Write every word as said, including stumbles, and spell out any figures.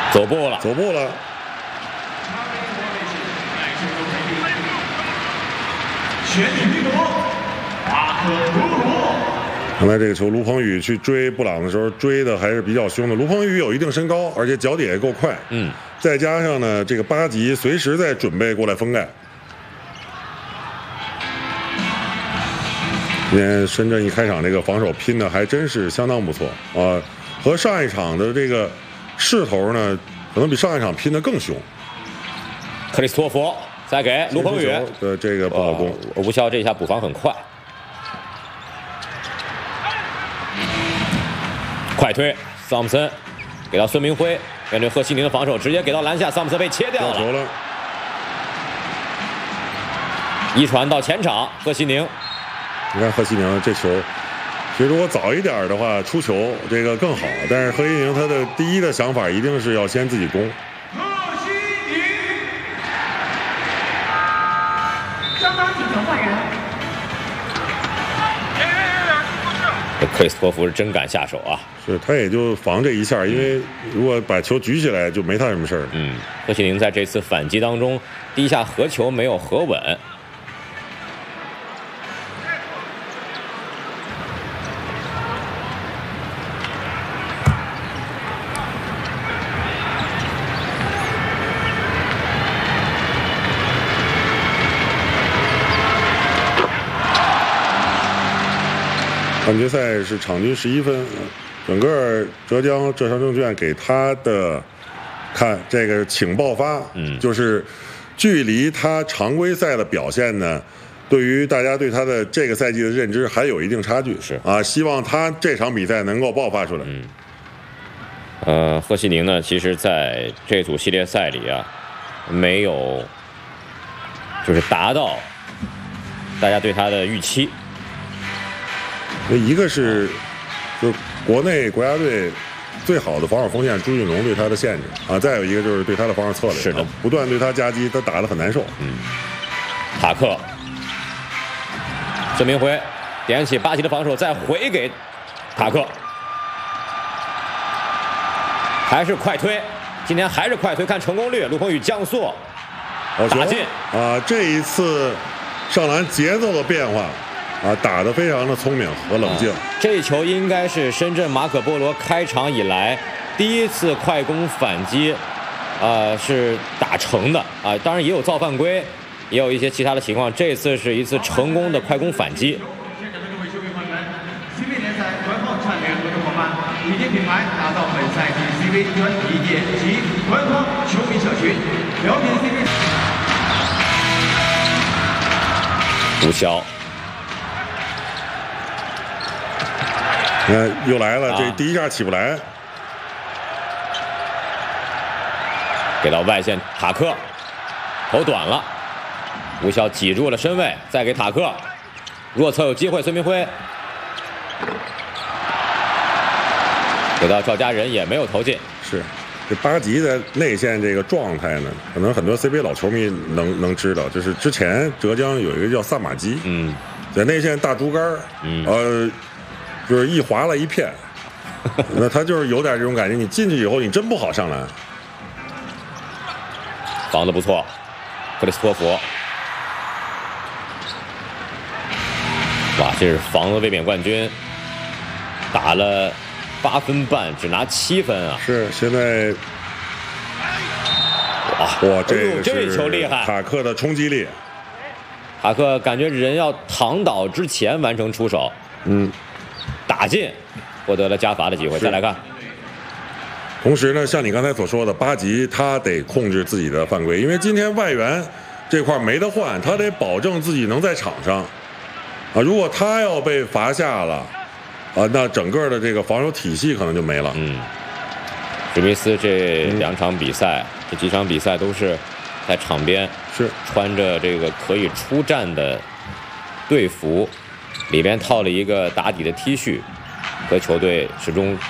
走步了， 走步了。 全体运动，马可波罗。 刚才这个球，卢鹏宇去追布朗的时候，追的还是比较凶的。卢鹏宇有一定身高，而且脚底也够快。 嗯， 再加上呢，这个巴吉随时在准备过来封盖。今天深圳一开场这个防守拼的还真是相当不错啊，和上一场的这个势头呢，可能比上一场拼的更凶。 克里斯托弗再给卢鹏宇的这个不好攻， 吴骁这一下补防很快，快推桑普森给到孙明辉，面对贺西宁的防守，直接给到篮下，桑普森被切掉了。 了一传到前场，贺西宁。 你看贺西宁这球，其实如果早一点的话出球这个更好，但是贺西宁他的第一的想法一定是要先自己攻。 贺西宁，双方请求换人。 这克里斯托弗是真敢下手啊！ 是他也就防这一下，因为如果把球举起来就没他什么事儿。 嗯，贺西宁在这次反击当中，第一下合球没有合稳。 半决赛是场均十一分，整个浙江浙商证券给他的看这个请爆发， 嗯， 就是距离他常规赛的表现呢，对于大家对他的这个赛季的认知还有一定差距， 是啊，希望他这场比赛能够爆发出来。 嗯，呃，贺西宁呢，其实在这组系列赛里啊，没有就是达到大家对他的预期。 一个是，就是国内国家队最好的防守锋线朱云龙对他的限制啊，再有一个就是对他的防守策略， 是的， 不断对他夹击，他打得很难受。 嗯，塔克，孙明辉点起巴西的防守，再回给塔克，还是快推，今天还是快推，看成功率，卢鹏宇降速，打进啊！这一次上篮节奏的变化。啊，打得非常的聪明和冷静。啊、 这一球应该是深圳马可波罗开场以来第一次快攻反击，呃，是打成的啊。当然也有造犯规，也有一些其他的情况。这次是一次成功的快攻反击。 现场的各位球迷朋友们 ，C B A 联赛官方战略合作伙伴，理念品牌打造本赛季 C B A 专理念及官方球迷社群，了解 C B A。 吴骁。 你看又来了，这第一下起不来， 给到外线塔克，投短了，吴骁挤住了身位，再给塔克，弱侧有机会，孙明辉给到赵家人也没有投进。 是，这巴吉的内线这个状态呢，可能很多 C B A 老球迷能能知道，就是之前浙江有一个叫萨马基， 嗯， 在内线大竹竿，嗯，呃。就是一划了一片，那他就是有点这种感觉。你进去以后，你真不好上篮。 防得不错，克里斯托弗。哇，这是防的卫冕冠军，打了八分半，只拿七分啊！ 是现在， 哇哇，这个这球厉害， 塔克的冲击力。 塔克感觉人要躺倒之前完成出手， 嗯。 打进，获得了加罚的机会。再来看， 同时呢，像你刚才所说的，巴吉他得控制自己的犯规，因为今天外援这块没得换，他得保证自己能在场上啊。如果他要被罚下了啊，那整个的这个防守体系可能就没了。 嗯，史密斯这两场比赛，嗯、这几场比赛都是在场边是穿着这个可以出战的队服。里边套了一个打底的 T 恤，和球队始终